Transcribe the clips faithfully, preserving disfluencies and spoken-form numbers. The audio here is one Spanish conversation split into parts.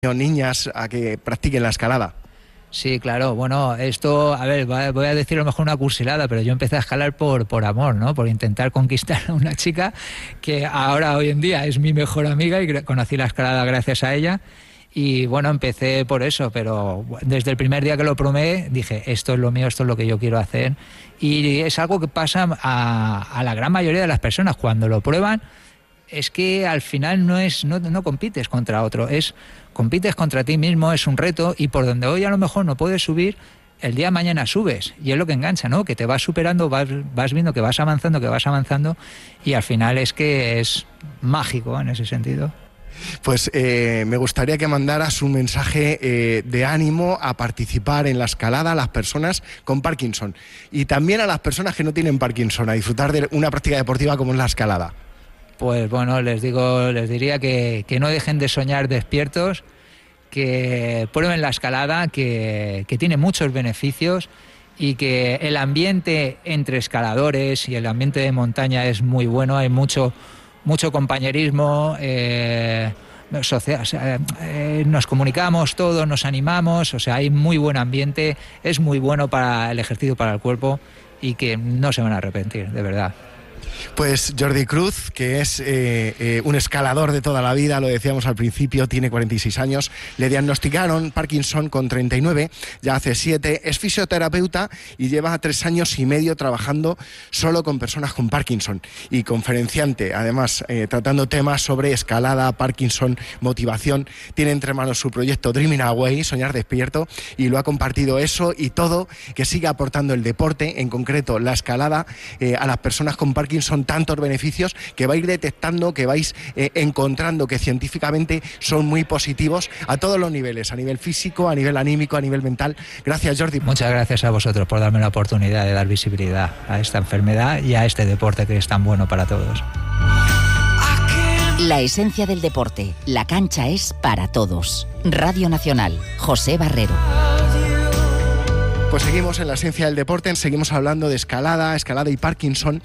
niñas a que practiquen la escalada. Sí, claro. Bueno, esto, a ver, voy a decir a lo mejor una cursilada, pero yo empecé a escalar por, por amor, ¿no? Por intentar conquistar a una chica que ahora, hoy en día, es mi mejor amiga y conocí la escalada gracias a ella. Y bueno, empecé por eso, pero desde el primer día que lo probé dije, esto es lo mío, esto es lo que yo quiero hacer. Y es algo que pasa a, a la gran mayoría de las personas. Cuando lo prueban, es que al final no es no, no compites contra otro, es compites contra ti mismo, es un reto, y por donde hoy a lo mejor no puedes subir, el día de mañana subes, y es lo que engancha, ¿no? Que te vas superando, vas, vas viendo que vas avanzando, que vas avanzando, y al final es que es mágico en ese sentido. Pues eh, me gustaría que mandaras un mensaje eh, de ánimo a participar en la escalada a las personas con Parkinson, y también a las personas que no tienen Parkinson, a disfrutar de una práctica deportiva como es la escalada. Pues bueno, les digo, les diría que, que no dejen de soñar despiertos, que prueben la escalada, que, que tiene muchos beneficios, y que el ambiente entre escaladores y el ambiente de montaña es muy bueno, hay mucho, mucho compañerismo, eh, social, o sea, eh, nos comunicamos todos, nos animamos, o sea, hay muy buen ambiente, es muy bueno para el ejercicio, para el cuerpo, y que no se van a arrepentir, de verdad. Pues Jordi Cruz, que es eh, eh, un escalador de toda la vida, lo decíamos al principio, tiene cuarenta y seis años, le diagnosticaron Parkinson con treinta y nueve, ya hace siete, es fisioterapeuta y lleva tres años y medio trabajando solo con personas con Parkinson, y conferenciante, además, eh, tratando temas sobre escalada, Parkinson, motivación. Tiene entre manos su proyecto Dreaming Away, Soñar Despierto, y lo ha compartido eso y todo, que sigue aportando el deporte, en concreto la escalada, eh, a las personas con Parkinson. Son tantos beneficios que vais detectando, que vais eh, encontrando, que científicamente son muy positivos a todos los niveles, a nivel físico, a nivel anímico, a nivel mental. Gracias, Jordi. Muchas gracias a vosotros por darme la oportunidad de dar visibilidad a esta enfermedad y a este deporte que es tan bueno para todos. La esencia del deporte, la cancha es para todos. Radio Nacional, José Barrero. Pues seguimos en la esencia del deporte, seguimos hablando de escalada, escalada y Parkinson,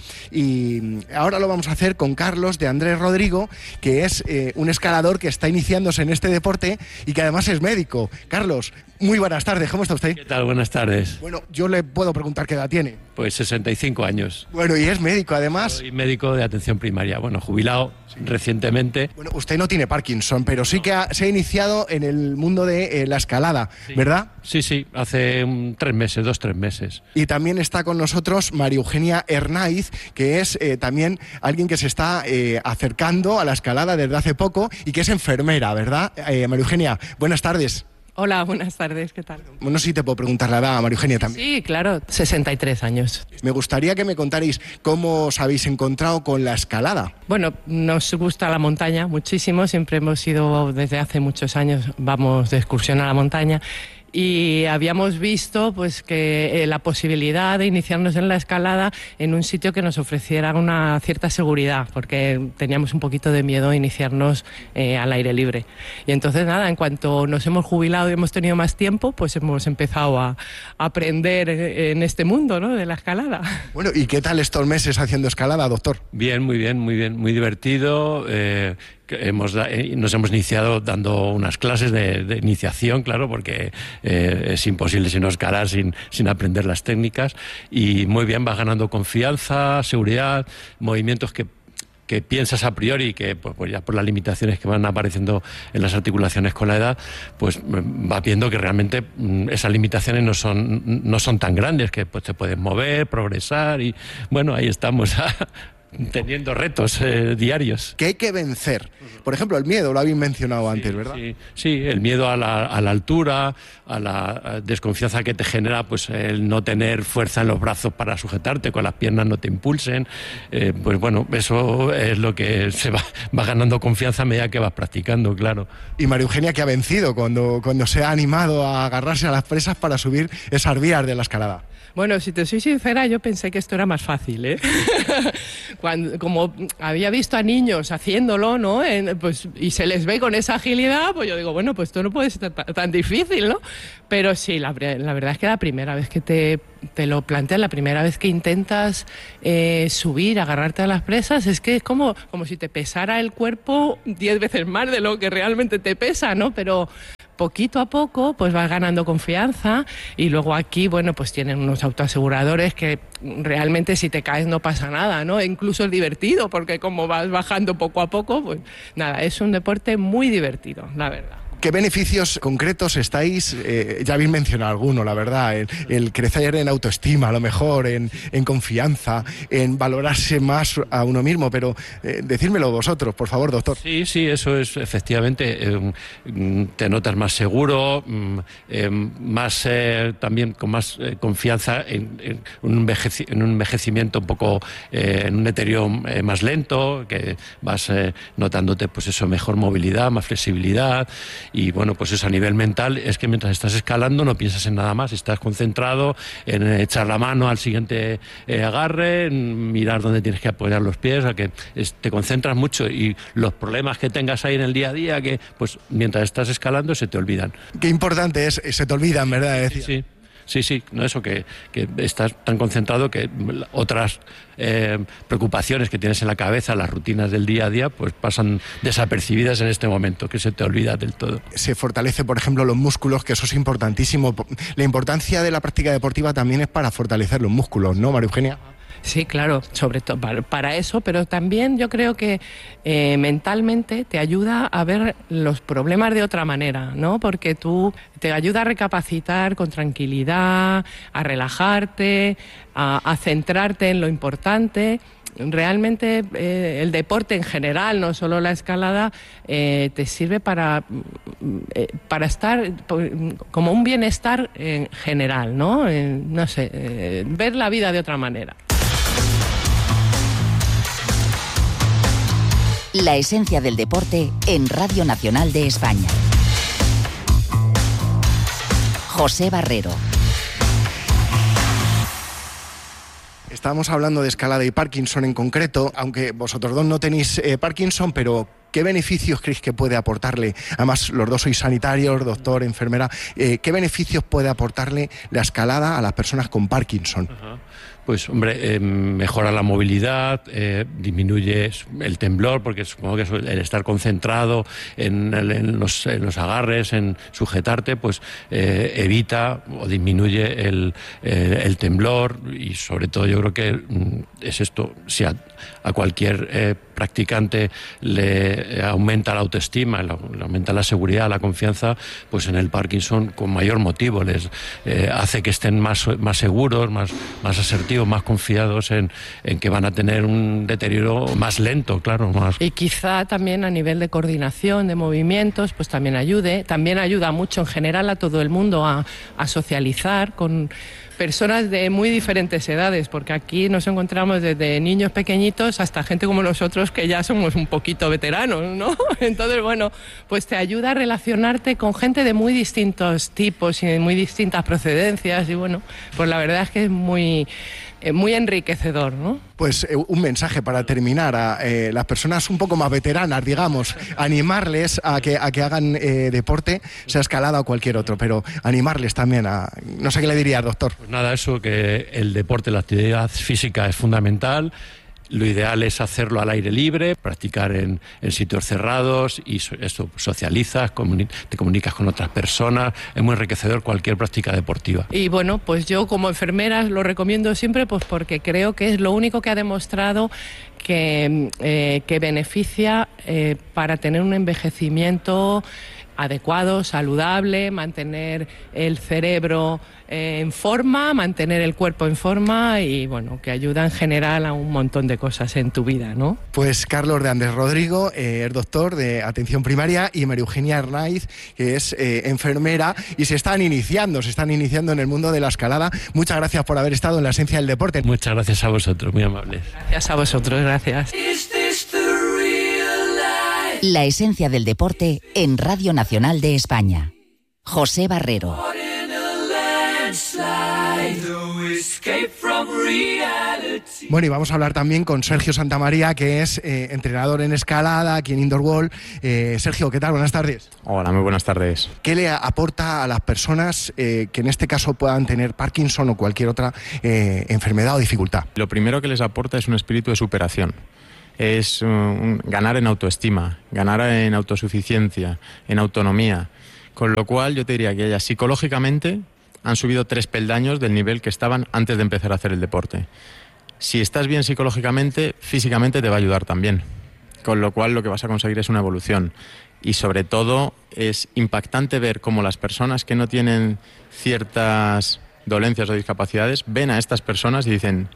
y ahora lo vamos a hacer con Carlos de Andrés Rodrigo, que es eh, un escalador que está iniciándose en este deporte y que además es médico. Carlos, muy buenas tardes, ¿cómo está usted? ¿Qué tal? Buenas tardes. Bueno, yo le puedo preguntar qué edad tiene. Pues sesenta y cinco años. Bueno, y es médico además. Soy médico de atención primaria, bueno, jubilado sí. recientemente. Bueno, usted no tiene Parkinson, pero sí no. que ha, se ha iniciado en el mundo de eh, la escalada, sí. ¿verdad? Sí, sí, hace um, tres meses, dos, tres meses. Y también está con nosotros María Eugenia Hernáiz, que es eh, también alguien que se está eh, acercando a la escalada desde hace poco y que es enfermera, ¿verdad? Eh, María Eugenia, buenas tardes. Hola, buenas tardes, ¿qué tal? Bueno, sí te puedo preguntar la edad a María Eugenia también. Sí, claro, sesenta y tres años. Me gustaría que me contarais cómo os habéis encontrado con la escalada. Bueno, nos gusta la montaña muchísimo, siempre hemos ido, desde hace muchos años, vamos de excursión a la montaña. Y habíamos visto pues que eh, la posibilidad de iniciarnos en la escalada en un sitio que nos ofreciera una cierta seguridad, porque teníamos un poquito de miedo a iniciarnos eh, al aire libre. Y entonces nada, en cuanto nos hemos jubilado y hemos tenido más tiempo, pues hemos empezado a, a aprender en este mundo, ¿no?, de la escalada. Bueno, ¿y qué tal estos meses haciendo escalada, doctor? Bien, muy bien, muy bien, muy divertido. Eh... Hemos, nos hemos iniciado dando unas clases de, de iniciación, claro, porque eh, es imposible si no escalar sin, sin aprender las técnicas, y muy bien, vas ganando confianza, seguridad, movimientos que que piensas a priori que pues, pues ya por las limitaciones que van apareciendo en las articulaciones con la edad, pues vas viendo que realmente mm, esas limitaciones no son, no son tan grandes, que pues te puedes mover, progresar, y bueno, ahí estamos teniendo retos eh, diarios. Que hay que vencer. Por ejemplo, el miedo, lo habéis mencionado sí, antes, ¿verdad? Sí, sí, el miedo a la, a la altura, a la desconfianza que te genera pues el no tener fuerza en los brazos para sujetarte, con las piernas no te impulsen. Eh, pues bueno, eso es lo que se va, va ganando confianza a medida que vas practicando, claro. Y María Eugenia, que ha vencido cuando, cuando se ha animado a agarrarse a las presas para subir esas vías de la escalada. Bueno, si te soy sincera, yo pensé que esto era más fácil, ¿eh? cuando, como había visto a niños haciéndolo, ¿no? En, pues, y se les ve con esa agilidad, pues yo digo, bueno, pues esto no puede ser tan, tan difícil, ¿no? Pero sí, la, la verdad es que la primera vez que te, te lo planteas, la primera vez que intentas eh, subir, agarrarte a las presas, es que es como, como si te pesara el cuerpo diez veces más de lo que realmente te pesa, ¿no? Pero poquito a poco pues vas ganando confianza y luego aquí, bueno, pues tienen unos autoaseguradores que realmente si te caes no pasa nada, ¿no? E incluso es divertido porque como vas bajando poco a poco, pues nada, es un deporte muy divertido, la verdad. ¿Qué beneficios concretos estáis? Eh, ya habéis mencionado alguno, la verdad, el, el crecer en autoestima, a lo mejor, en, en confianza, en valorarse más a uno mismo, pero eh, decírmelo vosotros, por favor, doctor. Sí, sí, eso es efectivamente, eh, te notas más seguro, eh, más eh, también con más eh, confianza en, en, un envejeci- en un envejecimiento un poco, eh, en un deterioro eh, más lento, que vas eh, notándote pues eso, mejor movilidad, más flexibilidad. Y bueno, pues eso a nivel mental es que mientras estás escalando no piensas en nada más, estás concentrado en echar la mano al siguiente eh, agarre, en mirar dónde tienes que apoyar los pies, a que es, te concentras mucho y los problemas que tengas ahí en el día a día, que pues mientras estás escalando se te olvidan. Qué importante es, se te olvidan, ¿verdad? Sí, sí. Sí, sí, no eso, que, que estás tan concentrado que otras eh, preocupaciones que tienes en la cabeza, las rutinas del día a día, pues pasan desapercibidas en este momento, que se te olvida del todo. Se fortalece, por ejemplo, los músculos, que eso es importantísimo. La importancia de la práctica deportiva también es para fortalecer los músculos, ¿no, María Eugenia? Sí, claro, sobre todo para, para eso, pero también yo creo que eh, mentalmente te ayuda a ver los problemas de otra manera, ¿no? Porque tú te ayuda a recapacitar con tranquilidad, a relajarte, a, a centrarte en lo importante. Realmente eh, el deporte en general, no solo la escalada, eh, te sirve para, eh, para estar como un bienestar en general, ¿no? Eh, no sé, eh, ver la vida de otra manera. La esencia del deporte en Radio Nacional de España. José Barrero. Estábamos hablando de escalada y Parkinson en concreto, aunque vosotros dos no tenéis eh, Parkinson, pero ¿qué beneficios creéis que puede aportarle? Además, los dos sois sanitarios, doctor, enfermera. Eh, ¿Qué beneficios puede aportarle la escalada a las personas con Parkinson? Ajá. Pues, hombre, eh, mejora la movilidad, eh, disminuye el temblor, porque supongo que el estar concentrado en, el, en, los, en los agarres, en sujetarte, pues eh, evita o disminuye el, eh, el temblor y sobre todo yo creo que mm, es esto, si a, a cualquier eh, practicante le aumenta la autoestima, le aumenta la seguridad, la confianza, pues en el Parkinson con mayor motivo les eh, hace que estén más, más seguros, más, más asertivos, más confiados en, en que van a tener un deterioro más lento, claro. Más. Y quizá también a nivel de coordinación, de movimientos, pues también ayude. También ayuda mucho en general a todo el mundo a, a socializar con personas de muy diferentes edades, porque aquí nos encontramos desde niños pequeñitos hasta gente como nosotros que ya somos un poquito veteranos, ¿no? Entonces, bueno, pues te ayuda a relacionarte con gente de muy distintos tipos y de muy distintas procedencias y bueno, pues la verdad es que es muy... muy enriquecedor, ¿no? Pues eh, un mensaje para terminar a eh, las personas un poco más veteranas, digamos, animarles a que, a que hagan eh, deporte, sea escalada o cualquier otro, pero animarles también a... No sé qué le diría, doctor. Pues nada, eso, que el deporte, la actividad física es fundamental. Lo ideal es hacerlo al aire libre, practicar en, en sitios cerrados y esto, socializas, comuni- te comunicas con otras personas, es muy enriquecedor cualquier práctica deportiva. Y bueno, pues yo como enfermera lo recomiendo siempre pues porque creo que es lo único que ha demostrado que, eh, que beneficia eh, para tener un envejecimiento adecuado, saludable, mantener el cerebro eh, en forma, mantener el cuerpo en forma y bueno, que ayuda en general a un montón de cosas en tu vida, ¿no? Pues Carlos de Andrés Rodrigo, eh, es doctor de atención primaria, y María Eugenia Arnaiz, que es eh, enfermera, y se están iniciando, se están iniciando en el mundo de la escalada. Muchas gracias por haber estado en la esencia del deporte. Muchas gracias a vosotros, muy amables. Gracias a vosotros, gracias. La esencia del deporte en Radio Nacional de España. José Barrero. Bueno, y vamos a hablar también con Sergio Santamaría, que es eh, entrenador en escalada aquí en Indoor Wall. Eh, Sergio, ¿qué tal? Buenas tardes. Hola, muy buenas tardes. ¿Qué le aporta a las personas eh, que en este caso puedan tener Parkinson o cualquier otra eh, enfermedad o dificultad? Lo primero que les aporta es un espíritu de superación. Es um, ganar en autoestima, ganar en autosuficiencia, en autonomía. Con lo cual yo te diría que ellas psicológicamente han subido tres peldaños del nivel que estaban antes de empezar a hacer el deporte. Si estás bien psicológicamente, físicamente te va a ayudar también. Con lo cual lo que vas a conseguir es una evolución. Y sobre todo es impactante ver cómo las personas que no tienen ciertas dolencias o discapacidades ven a estas personas y dicen,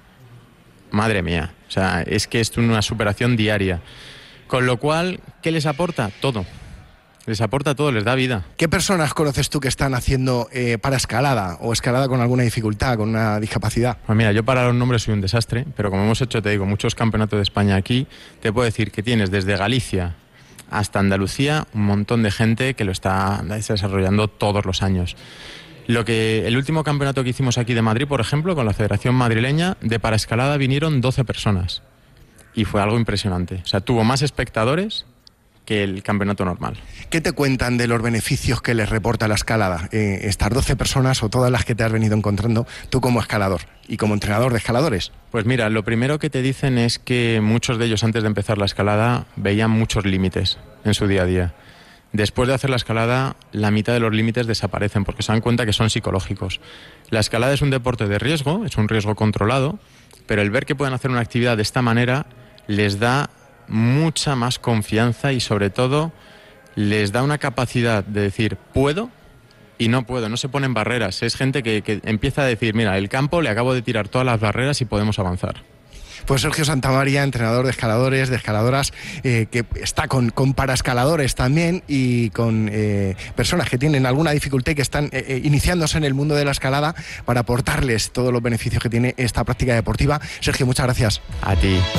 madre mía, o sea, es que es una superación diaria. Con lo cual, ¿qué les aporta? Todo. Les aporta todo, les da vida. ¿Qué personas conoces tú que están haciendo eh, para escalada o escalada con alguna dificultad, con una discapacidad? Pues mira, yo para los nombres soy un desastre, pero como hemos hecho, te digo, muchos campeonatos de España aquí, te puedo decir que tienes desde Galicia hasta Andalucía un montón de gente que lo está desarrollando todos los años. Lo que el último campeonato que hicimos aquí de Madrid, por ejemplo, con la Federación Madrileña, de paraescalada vinieron doce personas. Y fue algo impresionante. O sea, tuvo más espectadores que el campeonato normal. ¿Qué te cuentan de los beneficios que les reporta la escalada? Eh, estas doce personas o todas las que te has venido encontrando tú como escalador y como entrenador de escaladores. Pues mira, lo primero que te dicen es que muchos de ellos antes de empezar la escalada veían muchos límites en su día a día. Después de hacer la escalada, la mitad de los límites desaparecen porque se dan cuenta que son psicológicos. La escalada es un deporte de riesgo, es un riesgo controlado, pero el ver que pueden hacer una actividad de esta manera les da mucha más confianza y sobre todo les da una capacidad de decir puedo y no puedo, no se ponen barreras. Es gente que, que empieza a decir, mira, el campo le acabo de tirar todas las barreras y podemos avanzar. Pues Sergio Santamaría, entrenador de escaladores, de escaladoras, eh, que está con, con paraescaladores también y con eh, personas que tienen alguna dificultad y que están eh, eh, iniciándose en el mundo de la escalada para aportarles todos los beneficios que tiene esta práctica deportiva. Sergio, muchas gracias. A ti.